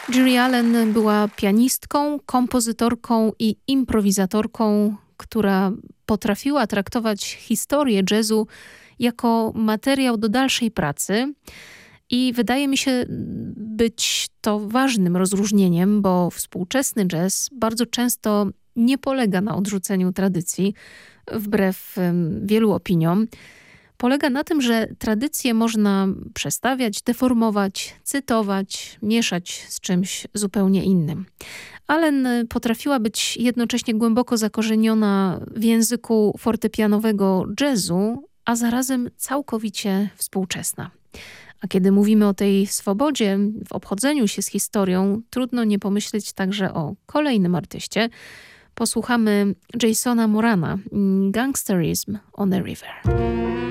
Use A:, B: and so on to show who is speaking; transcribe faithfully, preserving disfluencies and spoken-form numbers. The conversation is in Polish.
A: Geri Allen była pianistką, kompozytorką i improwizatorką, która potrafiła traktować historię jazzu jako materiał do dalszej pracy. I wydaje mi się być to ważnym rozróżnieniem, bo współczesny jazz bardzo często nie polega na odrzuceniu tradycji, wbrew wielu opiniom. Polega na tym, że tradycje można przestawiać, deformować, cytować, mieszać z czymś zupełnie innym. Allen potrafiła być jednocześnie głęboko zakorzeniona w języku fortepianowego jazzu, a zarazem całkowicie współczesna. A kiedy mówimy o tej swobodzie w obchodzeniu się z historią, trudno nie pomyśleć także o kolejnym artyście. Posłuchamy Jasona Morana, Gangsterism on a River.